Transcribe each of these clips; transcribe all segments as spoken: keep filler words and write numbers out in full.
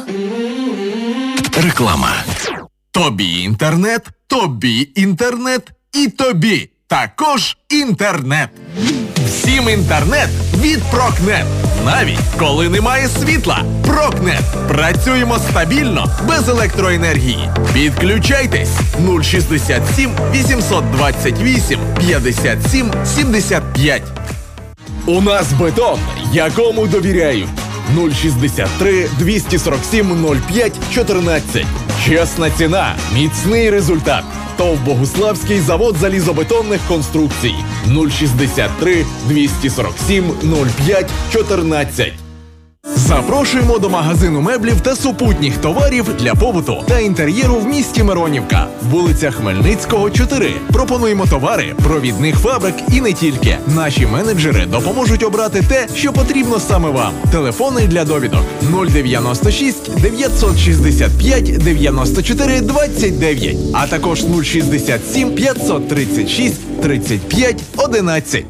Реклама. Тобі інтернет, тобі інтернет і тобі також інтернет. Всім інтернет від Прокнет. Навіть коли немає світла. Прокнет. Працюємо стабільно, без електроенергії. Підключайтесь нуль шістдесят сім вісімсот двадцять вісім п'ятдесят сім сімдесят п'ять. У нас бетон, якому довіряють. нуль шістдесят три двісті сорок сім нуль п'ять чотирнадцять. Чесна ціна, міцний результат. ТОВ Богуславський завод залізобетонних конструкцій. нуль шістдесят три двісті сорок сім нуль п'ять чотирнадцять. Запрошуємо до магазину меблів та супутніх товарів для побуту та інтер'єру в місті Миронівка. Вулиця Хмельницького, чотири. Пропонуємо товари провідних фабрик і не тільки. Наші менеджери допоможуть обрати те, що потрібно саме вам. Телефони для довідок нуль дев'яносто шість дев'ятсот шістдесят п'ять дев'яносто чотири двадцять дев'ять, а також нуль шістдесят сім п'ятсот тридцять шість тридцять п'ять одинадцять.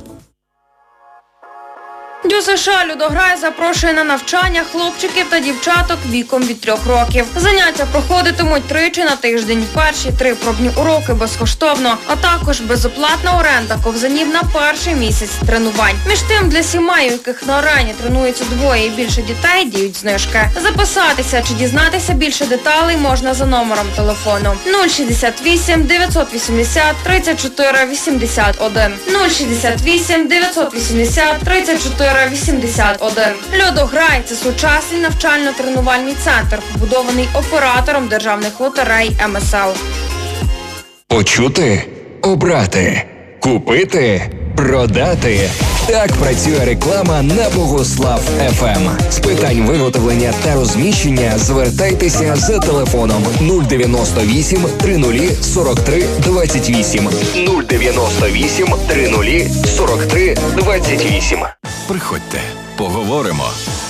ДЮСШ «Людограй» запрошує на навчання хлопчиків та дівчаток віком від трьох років. Заняття проходитимуть тричі на тиждень. Перші три пробні уроки безкоштовно, а також безоплатна оренда ковзанів на перший місяць тренувань. Між тим, для сімей, у яких на арені тренуються двоє і більше дітей, діють знижки. Записатися чи дізнатися більше деталей можна за номером телефону нуль шістдесят вісім дев'ятсот вісімдесят тридцять чотири вісімдесят один. нуль шістдесят вісім дев'ятсот вісімдесят тридцять чотири вісімдесят один. «Льодограй» – це сучасний навчально-тренувальний центр, побудований оператором державних лотерей ем ес ел. Почути, обрати, купити, продати. Так працює реклама на Богуслав еф ем. З питань виготовлення та розміщення звертайтеся за телефоном нуль дев'яносто вісім тридцять сорок три двадцять вісім. нуль дев'яносто вісім тридцять сорок три двадцять вісім. Приходьте, поговоримо.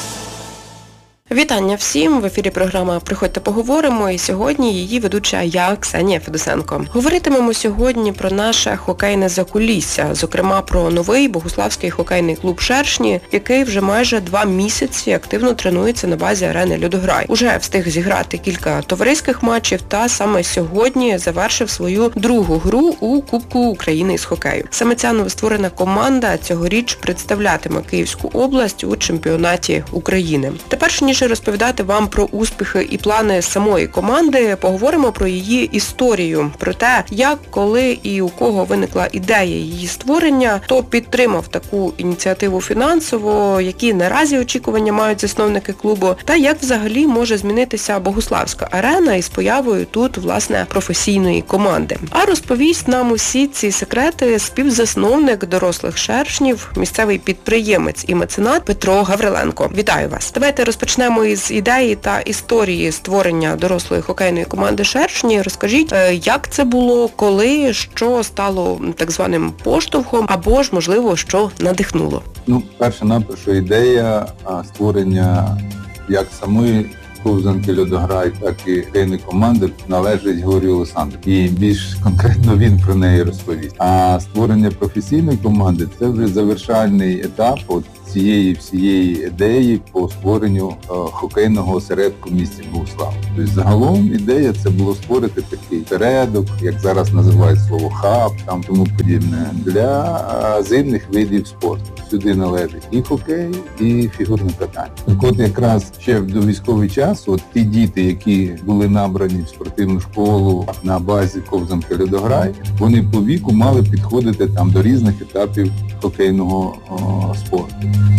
Вітання всім! В ефірі програма «Приходьте, поговоримо» і сьогодні її ведуча я, Ксенія Федосенко. Говоритимемо сьогодні про наше хокейне закулісся, зокрема про новий богуславський хокейний клуб «Шершні», який вже майже два місяці активно тренується на базі арени «Льодограй». Уже встиг зіграти кілька товариських матчів та саме сьогодні завершив свою другу гру у Кубку України із хокею. Саме ця новостворена команда цьогоріч представлятиме Київську область у чемпіонаті України. Тепер, ніж розповідати вам про успіхи і плани самої команди, поговоримо про її історію, про те, як, коли і у кого виникла ідея її створення, хто підтримав таку ініціативу фінансово, які наразі очікування мають засновники клубу, та як взагалі може змінитися Богуславська арена із появою тут, власне, професійної команди. А розповість нам усі ці секрети співзасновник дорослих шершнів, місцевий підприємець і меценат Петро Гавриленко. Вітаю вас! Давайте розпочнемо із ідеї та історії створення дорослої хокейної команди «Шершні». Розкажіть, як це було, коли, що стало так званим поштовхом, або ж, можливо, що надихнуло? Ну, перша-наперша ідея створення як самої ковзанки «Льодограй», так і хокейної команди належить Георгію Олександру. І більш конкретно він про неї розповість. А створення професійної команди – це вже завершальний етап от цієї всієї ідеї по створенню е, хокейного осередку в місті Богуслав. Тобто загалом ідея це було створити такий осередок, як зараз називають слово хаб, там тому подібне, для е, зимних видів спорту. Сюди належить і хокей, і фігурне катання. Так от якраз ще до військовий час, от ті діти, які були набрані в спортивну школу на базі ковзанки «Льодограй», вони по віку мали підходити там до різних етапів хокейного о, спорту.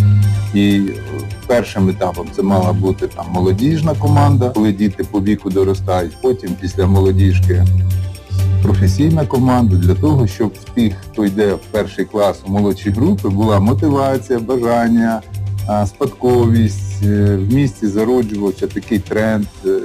І першим етапом це мала бути там молодіжна команда, коли діти по віку доростають, потім після молодіжки професійна команда, для того, щоб в тих, хто йде в перший клас у молодші групи, була мотивація, бажання, спадковість, в місті зароджувався такий тренд,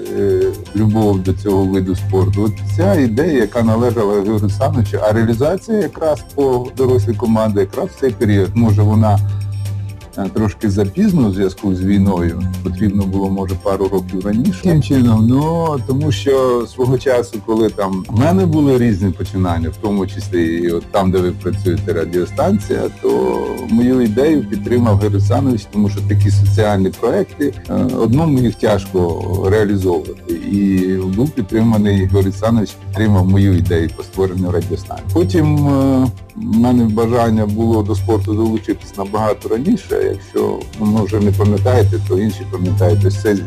любов до цього виду спорту. От ця ідея, яка належала Георгію Олександровичу, а реалізація якраз по дорослій команді якраз в цей період, може вона трошки запізно в зв'язку з війною. Потрібно було, може, пару років раніше. Тим чином, ну, тому що свого часу, коли там в мене були різні починання, в тому числі і от там, де ви працюєте, радіостанція, то мою ідею підтримав Георгій Олександрович, тому що такі соціальні проекти, одному їх тяжко реалізовувати. І був підтриманий Георгій Олександрович, підтримав мою ідею по створенню радіостанції. Потім в мене бажання було до спорту долучитись набагато раніше. Якщо ну, ви вже не пам'ятаєте, то інші пам'ятають. Ось це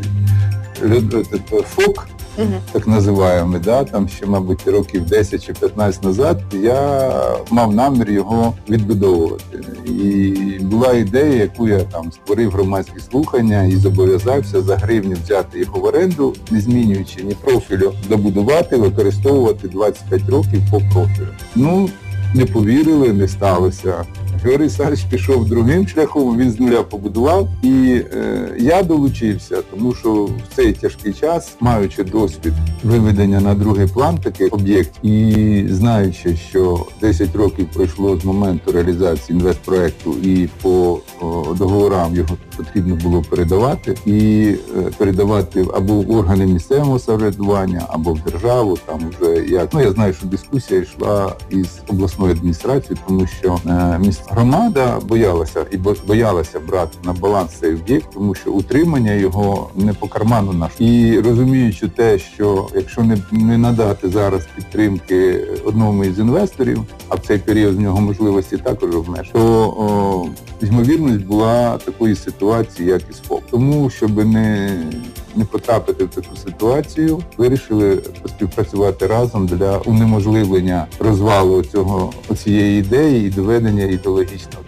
ФОК, угу. так називаємо, да? Там ще, мабуть, років десять чи п'ятнадцять назад я мав намір його відбудовувати. І була ідея, яку я там створив громадські слухання і зобов'язався за гривню взяти його в оренду, не змінюючи ні профілю, добудувати, використовувати двадцять п'ять років по профілю. Ну, не повірили, не сталося. Георгій Олександрович пішов другим шляхом, він з нуля побудував, і е, я долучився, тому що в цей тяжкий час, маючи досвід виведення на другий план таких об'єктів і знаючи, що десять років пройшло з моменту реалізації інвестпроекту і по о, договорам його потрібно було передавати, і е, передавати або в органи місцевого самоврядування, або в державу, там вже як. Ну, я знаю, що дискусія йшла із обласною адміністрацією, тому що е, місцева громада боялася і боялася брати на баланс цей об'єкт, тому що утримання його не по карману наш. І розуміючи те, що якщо не, не надати зараз підтримки одному із інвесторів, а в цей період в нього можливості також обмежені, то о, ймовірність була такої ситуації, як і з ФОП. Тому, щоб не, не потрапити в таку ситуацію, вирішили поспівпрацювати разом для унеможливлення розвалу цього, цієї ідеї і доведення ідеологічного.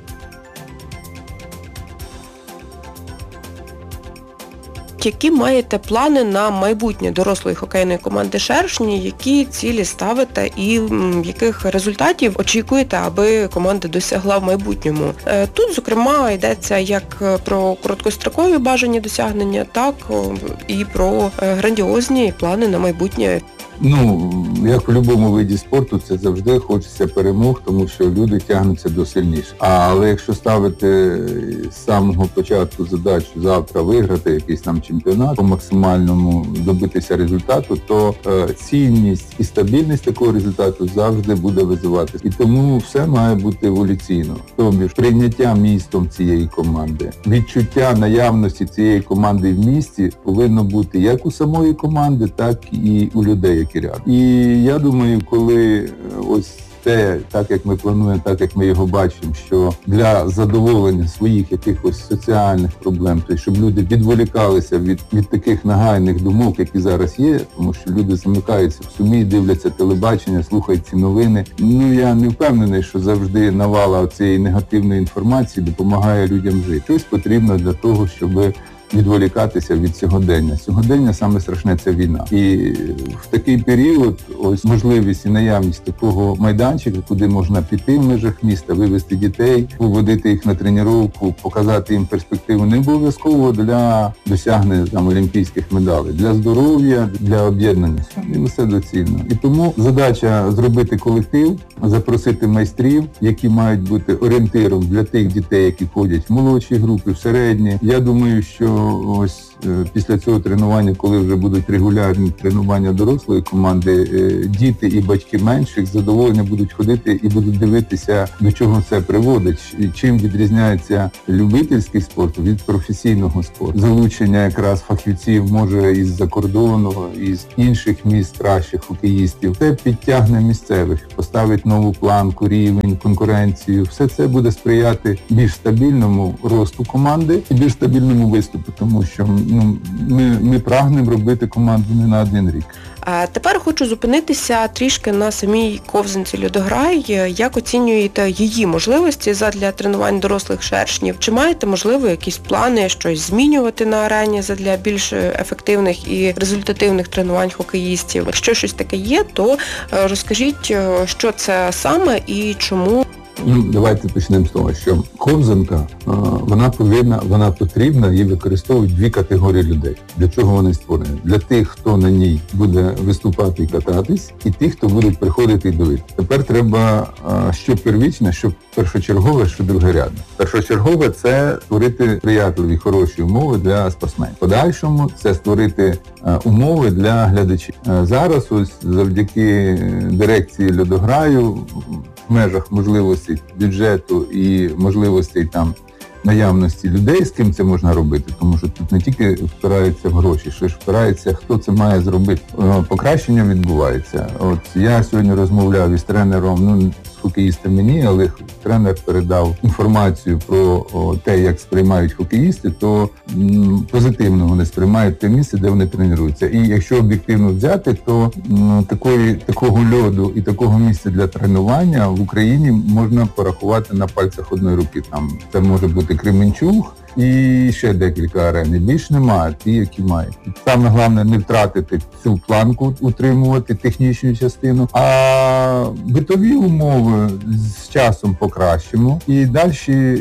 Які маєте плани на майбутнє дорослої хокейної команди «Шершні», які цілі ставите і яких результатів очікуєте, аби команда досягла в майбутньому? Тут, зокрема, йдеться як про короткострокові бажані досягнення, так і про грандіозні плани на майбутнє. Ну, як в будь-якому виді спорту, це завжди хочеться перемог, тому що люди тягнуться до сильніше. Але якщо ставити з самого початку задачу завтра виграти якийсь там чемпіонат, по максимальному добитися результату, то е, цінність і стабільність такого результату завжди буде визиватися. І тому все має бути еволюційно. Тобто прийняття містом цієї команди, відчуття наявності цієї команди в місті повинно бути як у самої команди, так і у людей. І я думаю, коли ось те, так як ми плануємо, так як ми його бачимо, що для задоволення своїх якихось соціальних проблем, тобто, щоб люди відволікалися від, від таких нагальних думок, які зараз є, тому що люди замикаються в сумі, дивляться телебачення, слухають ці новини. Ну, я не впевнений, що завжди навала цієї негативної інформації допомагає людям жити. Щось потрібно для того, щоб відволікатися від сьогодення. Сьогодення саме страшне – це війна. І в такий період ось можливість і наявність такого майданчика, куди можна піти в межах міста, вивезти дітей, поводити їх на тренування, показати їм перспективу не обов'язково для досягнення там олімпійських медалей, для здоров'я, для об'єднання. І все доцільно. І тому задача зробити колектив, запросити майстрів, які мають бути орієнтиром для тих дітей, які ходять в молодші групи, в середні. Я думаю, що ось після цього тренування, коли вже будуть регулярні тренування дорослої команди, діти і батьки менших з задоволенням будуть ходити і будуть дивитися, до чого це приводить, чим відрізняється любительський спорт від професійного спорту. Залучення якраз фахівців може із-за кордону, із інших міст кращих хокеїстів. Це підтягне місцевих, поставить нову планку, рівень, конкуренцію. Все це буде сприяти більш стабільному росту команди і більш стабільному виступу, тому що ну, ми, ми прагнемо робити команду не на один рік. А тепер хочу зупинитися трішки на самій ковзанці «Льодограй». Як оцінюєте її можливості задля тренувань дорослих шершнів? Чи маєте, можливо, якісь плани щось змінювати на арені задля більш ефективних і результативних тренувань хокеїстів? Якщо щось таке є, то розкажіть, що це саме і чому Ну, давайте почнемо з того, що ковзанка, вона повинна, вона потрібна, її використовують дві категорії людей. Для чого вони створені? Для тих, хто на ній буде виступати і кататись, і тих, хто будуть приходити і дивитися. Тепер треба, що первічне, що першочергове, що другорядне. Першочергове – це створити приятливі, хороші умови для спортсменів. Подальшому – це створити умови для глядачів. Зараз ось завдяки дирекції льодограю в межах можливостей бюджету і можливостей там наявності людей, з ким це можна робити, тому що тут не тільки впирається в гроші, що ж впирається, хто це має зробити. Покращення відбувається. От я сьогодні розмовляв із тренером, ну, з хокеїстом мені, але тренер передав інформацію про о, те, як сприймають хокеїсти, то м, позитивно вони сприймають те місце, де вони тренуються. І якщо об'єктивно взяти, то м, такої, такого льоду і такого місця для тренування в Україні можна порахувати на пальцях одної руки. Там це може бути Кременчуг і ще декілька арен. Більш немає, ті, які мають. Саме головне не втратити цю планку, утримувати технічну частину, а битові умови з часом покращимо. І далі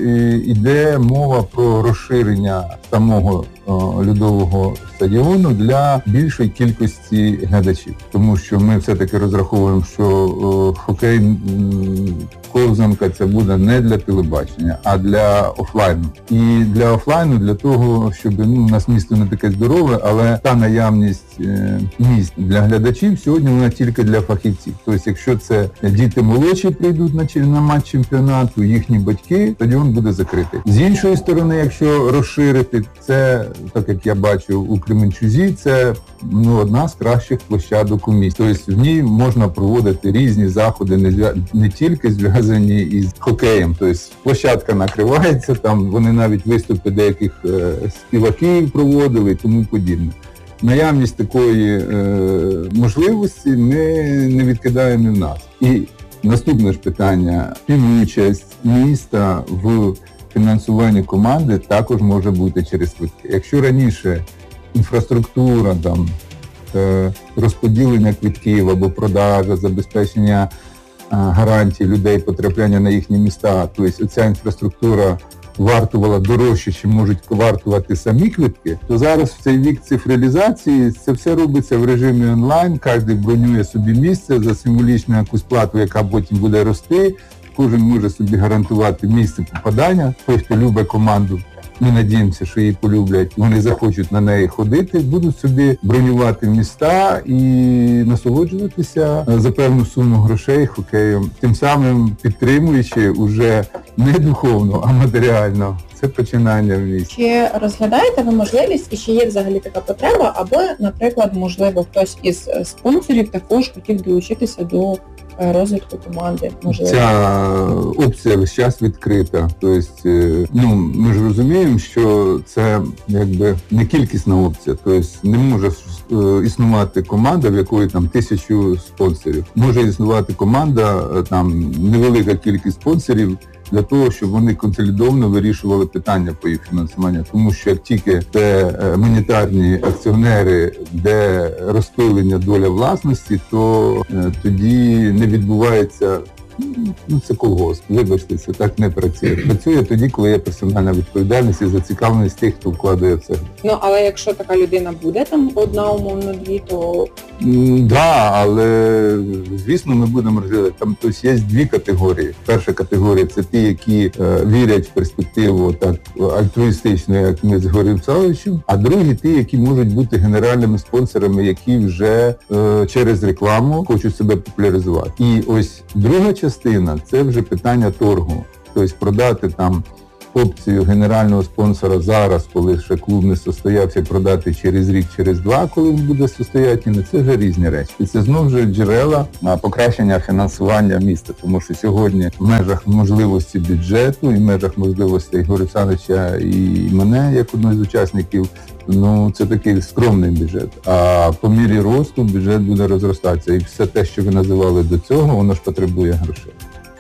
йде мова про розширення самого льодового стадіону для більшої кількості глядачів. Тому що ми все-таки розраховуємо, що хокей, ковзанка це буде не для телебачення, а для офлайну. І для офлайну, для того, щоб, ну, у нас місто не таке здорове, але та наявність е, місць для глядачів сьогодні вона тільки для фахівців. Тобто, якщо це діти молодші прийдуть на, на матч чемпіонату, їхні батьки, стадіон буде закритий. З іншої сторони, якщо розширити, це, так як я бачу у Кременчузі, це, ну, одна з кращих площадок у місті. Тобто в ній можна проводити різні заходи, не, не тільки зв'язані із хокеєм. Тобто площадка накривається, там вони навіть виступи деяких е, співаків проводили і тому подібне. Наявність такої е, можливості ми не відкидаємо в нас. І наступне ж питання. Співучасть міста в фінансуванні команди також може бути через квитки. Якщо раніше інфраструктура, там, е, розподілення квитків або продажа, забезпечення е, гарантій людей потрапляння на їхні міста, тобто ця інфраструктура вартувала дорожче, чим можуть вартувати самі квитки, то зараз в цей вік цифралізації це все робиться в режимі онлайн, кожен бронює собі місце за символічну якусь плату, яка потім буде рости, кожен може собі гарантувати місце попадання. Той, хто любить команду, ми надіємося, що її полюблять, вони захочуть на неї ходити, будуть собі бронювати міста і насолоджуватися за певну суму грошей хокеєм, тим самим підтримуючи уже не духовно, а матеріально це починання в місті. Чи розглядаєте ви можливість, і чи є взагалі така потреба, аби, наприклад, можливо, хтось із спонсорів також хотів долучитися до розвитку команди, можливо? Ця опція весь час відкрита. Тобто, ну, ми ж розуміємо, що це якби не кількісна опція. Тобто не може існувати команда, в якої там тисячу спонсорів. Може існувати команда, там невелика кількість спонсорів, для того, щоб вони консолідовано вирішували питання по їх фінансуванню. Тому що як тільки це монетарні акціонери, де розпилення доля власності, то е, тоді не відбувається, ну це колгосп, вибачте, це так не працює. Працює тоді, коли є персональна відповідальність і зацікавленість тих, хто вкладає в це. Ну, але якщо така людина буде, там одна, умовно, дві, то... Так, да, але, звісно, ми будемо розглядати. Там, тобто, є дві категорії. Перша категорія – це ті, які е, вірять в перспективу так альтруїстично, як ми з Григорієм Савичем, а другі – ті, які можуть бути генеральними спонсорами, які вже е, через рекламу хочуть себе популяризувати. І ось друга частина – це вже питання торгу. Тобто продати там опцію генерального спонсора зараз, коли ще клуб не состоявся, продати через рік, через два, коли він буде состоятельний, це вже різні речі. І це знову ж джерела покращення фінансування міста, тому що сьогодні в межах можливості бюджету і в межах можливостей Григорія Олександровича і мене, як одного з учасників, ну це такий скромний бюджет. А по мірі росту бюджет буде розростатися. І все те, що ви називали до цього, воно ж потребує грошей.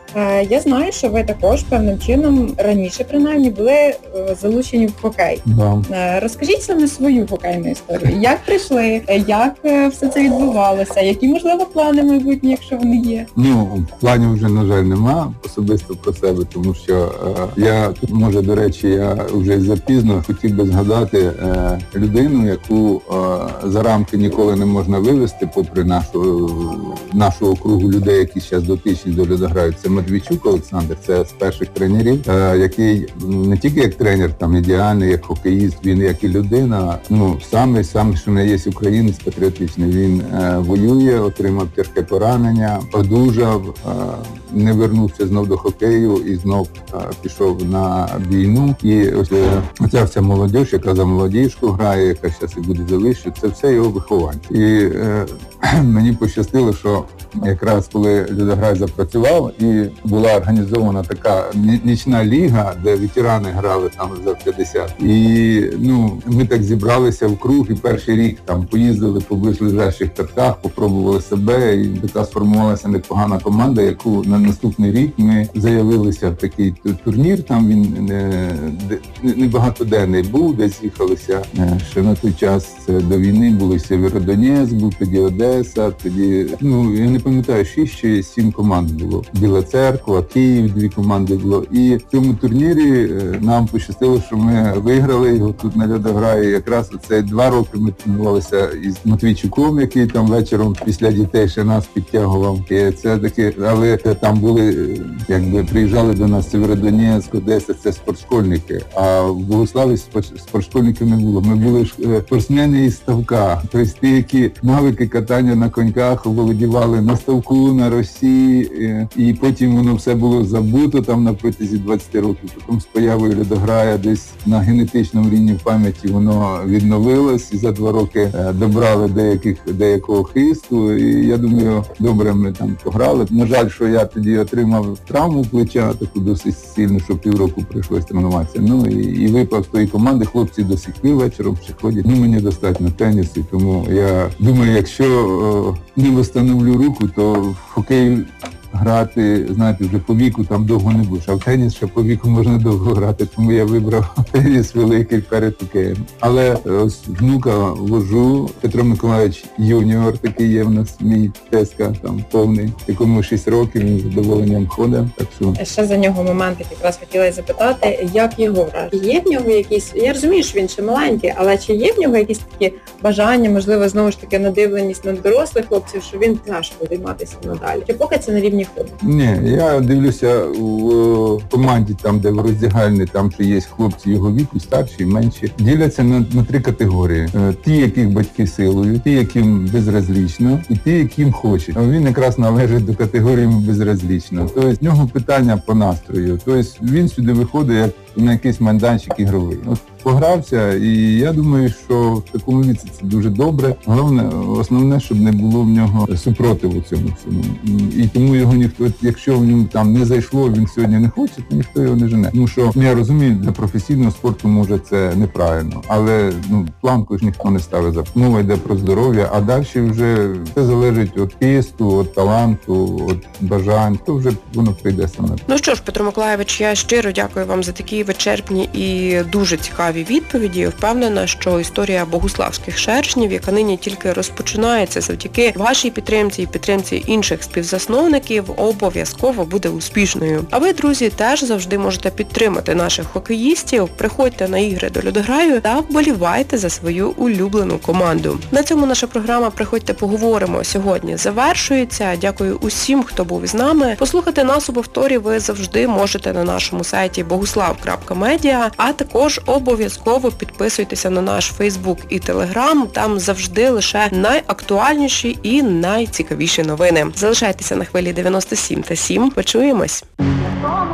Е, Я знаю, що ви також певним чином раніше, принаймні, були е, залучені в хокей. Да. Е, Розкажіть саме свою хокейну історію. Як прийшли, е, як е, все це відбувалося, які, можливо, плани майбутні, якщо вони є? Ну, планів вже, на жаль, нема особисто про себе, тому що е, я, може, до речі, я вже запізно хотів би згадати е, людину, яку е, за рамки ніколи не можна вивести, попри нашу, нашу округу людей, які зараз дотичні до льодограю. Це Матвійчук Олександр, це з перших тренерів, е, який не тільки як тренер, там ідеальний, як хокеїст, він як і людина, ну, саме, саме, що не є українець патріотичний. Він е, воює, отримав тяжке поранення, одужав, е, не вернувся знов до хокею і знов е, пішов на війну. І ось е, оця вся молодь, яка за молодіжку грає, яка зараз і буде за вищу, це все його виховання. І е, мені пощастило, що якраз коли льодограй запрацював і була організована така нічна ліга, де ветерани грали там за п'ятдесят. І ну, ми так зібралися в круг і перший рік там поїздили по ближайших катках, попробували себе, і така сформувалася непогана команда, яку на наступний рік ми заявилися в такий турнір, там він не, не багатоденний був, десь їхалися ще на той час до війни, були Сєвєродонецьк, був тоді Одеса, тоді, ну, я не пам'ятаю, шість чи сім команд було. Біла Церква, Київ, дві команди було. І в цьому турнірі нам пощастило, що ми виграли його тут на льодограї. Якраз оце два роки ми тренувалися із Матвійчуком, який там вечором після дітей ще нас підтягував. І це таке, але там були, якби приїжджали до нас Сєвєродонецьк, Одеса, це спортшкольники. А в Богуславі спортшкольників не було. Ми були спортсмени із ставка. Тобто ті, які навики катання на коньках володівали на ставку, на Росії, і потім воно все було забуто там на протязі двадцяти років. Потім з появою льодограя десь на генетичному рівні в пам'яті воно відновилось, і за два роки добрали деяких, деякого хисту, і я думаю, добре ми там пограли. На жаль, що я тоді отримав травму плеча, таку досить сильну, що півроку прийшлось тренуватися. Ну і, і випав з тої команди, хлопці до сих пір вечором ще ходять. Ну, мені достатньо тенісу, тому я думаю, якщо о, не встановлю руку, то в хокей грати, знаєте, вже по віку там довго не будеш, а в теніс ще по віку можна довго грати, тому я вибрав теніс великий перед хокеєм. Але ось внука вожу, Петро Миколаївич юніор такий є в нас, мій тезка там повний, якому шість років, він з задоволенням ходить, так що... Ще за нього момент якраз хотіла запитати, як його враження? Є в нього якісь, я розумію, що він ще маленький, але чи є в нього якісь такі бажання, можливо, знову ж таки надивленість на дорослих хлопців, що він теж буде займатися надалі? Чи поки це на рівні ходу? Ні, я дивлюся в команді, там, де в роздягальні, там, що є хлопці його віку, старші, менші, діляться на, на три категорії. Ті, яких батьки силують, ті, яким безразлічно, і ті, яким хочуть. А він якраз належить до категорії безразлічно. Тобто, в нього питання по настрою. Тобто, він сюди виходить як на якийсь майданчик ігровий. От погрався, і я думаю, що в такому віці це дуже добре. Головне, основне, щоб не було в нього супротиву цьому всьому. І тому його ніхто, якщо в ньому там не зайшло, він сьогодні не хоче, то ніхто його не жене. Тому що, я розумію, для професійного спорту, може, це неправильно. Але, ну, планку ж ніхто не ставить за. Мова йде про здоров'я, а далі вже все залежить від хисту, від таланту, від бажань. То вже воно прийде саме. Ну що ж, Петро Миколаївич, я щиро дякую вам за такі вичерпні і дуже цікаві відповіді. Впевнена, що історія богуславських шершнів, яка нині тільки розпочинається завдяки вашій підтримці і підтримці інших співзасновників, обов'язково буде успішною. А ви, друзі, теж завжди можете підтримати наших хокеїстів, приходьте на ігри до льодограю та вболівайте за свою улюблену команду. На цьому наша програма «Приходьте поговоримо» сьогодні завершується. Дякую усім, хто був із нами. Послухати нас у повторі ви завжди можете на нашому сайті богуслав крапка медіа, а також обов'язково підписуйтеся на наш Фейсбук і Телеграм. Там завжди лише найактуальніші і найцікавіші новини. Залишайтеся на хвилі дев'яносто сім та сім. Почуємось!